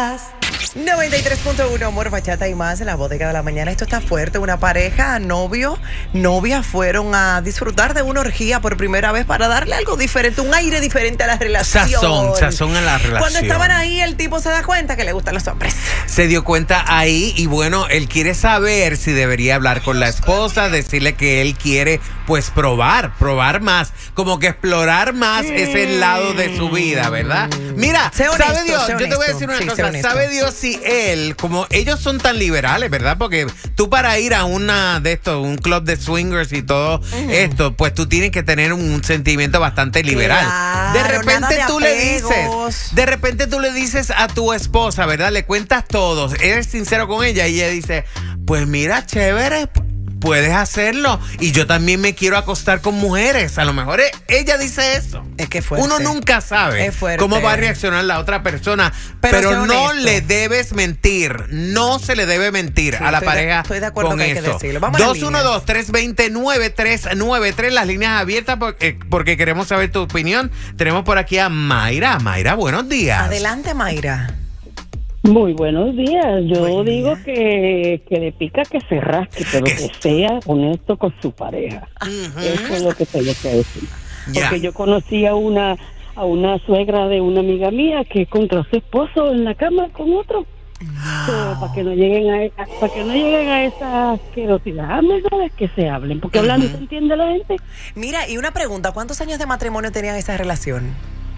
días. 93.1 Amor, Bachata y más en la bodega de la mañana. Esto está fuerte. Una pareja, novia fueron a disfrutar de una orgía por primera vez para darle algo diferente, un aire diferente a la relación. Sazón a la relación. Cuando estaban ahí, el tipo se da cuenta que le gustan los hombres. Se dio cuenta ahí y bueno, él quiere saber si debería hablar con la esposa, decirle que él quiere pues probar más, como que explorar más ese lado de su vida, ¿verdad? Mira, sabe Dios, yo te voy a decir una cosa, sabe Dios si él, como ellos son tan liberales, ¿verdad? Porque tú para ir a un club de swingers y todo esto, pues tú tienes que tener un sentimiento bastante liberal. Claro, de repente tú le dices a tu esposa, ¿verdad? Le cuentas todo, eres sincero con ella y ella dice, pues mira, chévere, puedes hacerlo. Y yo también me quiero acostar con mujeres. A lo mejor ella dice eso. Es que fuerte. Uno nunca sabe cómo va a reaccionar la otra persona. Pero no le debes mentir. No se le debe mentir a la pareja. Estoy de acuerdo con que hay eso. que decirlo. Vamos 212-320-9393. Las líneas abiertas porque queremos saber tu opinión. Tenemos por aquí a Mayra. Mayra, buenos días. Adelante, Mayra. Muy buenos días. Yo digo que le pica que se rasque, pero que sea honesto con su pareja. Eso es lo que tengo que decir. Porque yo conocí a una suegra de una amiga mía que encontró a su esposo en la cama con otro. Para que no lleguen a esa asquerosidad, mejor es que se hablen, porque hablando se entiende la gente. Mira, y una pregunta, ¿cuántos años de matrimonio tenían esa relación?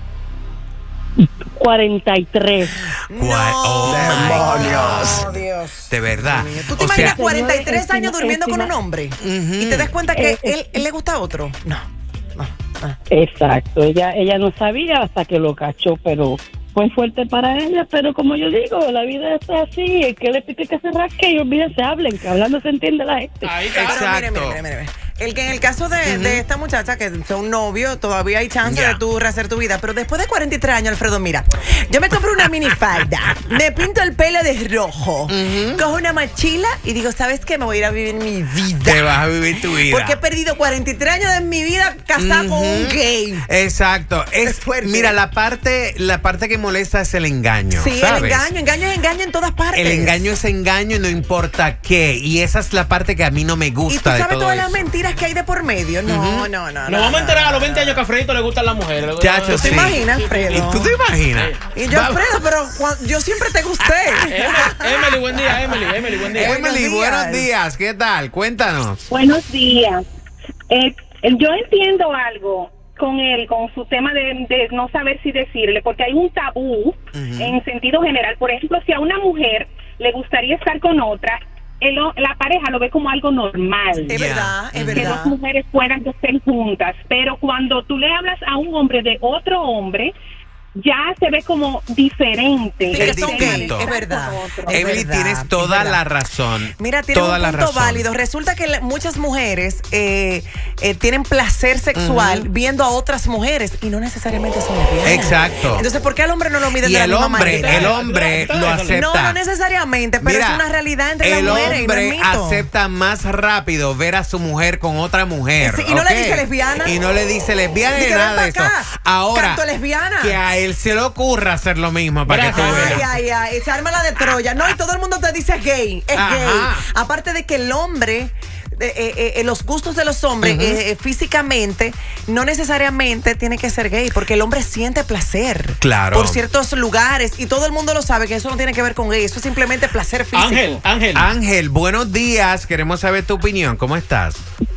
43. ¡Demonios! Dios. De verdad. ¿Tú te imaginas 43 años durmiendo con un hombre? Y te das cuenta que él le gusta a otro. No. Exacto. Ella no sabía hasta que lo cachó, pero fue fuerte para ella. Pero como yo digo, la vida está así. El que le pique que se rasque y olvídense, hablen, que hablando se entiende la gente. Exacto. Mire. En el caso de esta muchacha que fue un novio, todavía hay chance de tú rehacer tu vida. Pero después de 43 años, Alfredo, mira, yo me compro una minifalda, me pinto el pelo de rojo, cojo una mochila y digo, ¿sabes qué? Me voy a ir a vivir mi vida. Te vas a vivir tu vida. Porque he perdido 43 años de mi vida casada con un gay. Exacto. Es fuerte. Mira, la parte que molesta es el engaño. Sí, ¿sabes? El engaño es engaño en todas partes. El engaño es engaño y no importa qué. Y esa es la parte que a mí no me gusta. ¿Y tú sabes de todo todas eso? las mentiras que hay de por medio? No. Nos vamos a enterar a los 20 años que a Alfredito le gustan las mujeres. Chacho, ¿Tú te imaginas, Alfredo? ¿Tú te imaginas? Y yo, Alfredo, pero yo siempre te gusté. Emily, buen día. Emily, buen día. Emily, buenos días. ¿Qué tal? Cuéntanos. Buenos días. Yo entiendo algo con él, con su tema de no saber si decirle, porque hay un tabú en sentido general. Por ejemplo, si a una mujer le gustaría estar con otra, la pareja lo ve como algo normal. Es verdad. Que dos mujeres puedan estar juntas, pero cuando tú le hablas a un hombre de otro hombre, ya se ve como diferente. Es verdad. Emily, tienes toda la razón. Mira, tienes un punto válido. Resulta que muchas mujeres tienen placer sexual viendo a otras mujeres y no necesariamente son lesbianas. Exacto. Entonces, ¿por qué al hombre no lo miden de la misma manera? El hombre lo acepta. No necesariamente, pero es una realidad entre las mujeres. El hombre acepta más rápido ver a su mujer con otra mujer. Sí, y no le dice lesbiana. Y no le dice lesbiana ni nada de eso. Ahora, canto lesbiana. Que a él se le ocurra hacer lo mismo para que tú veas. Ay, se arma la de Troya. No, y todo el mundo te dice gay. Es gay. Aparte de que el hombre, los gustos de los hombres físicamente no necesariamente tiene que ser gay, porque el hombre siente placer por ciertos lugares y todo el mundo lo sabe que eso no tiene que ver con gay, eso es simplemente placer físico. Ángel, buenos días, queremos saber tu opinión, ¿cómo estás?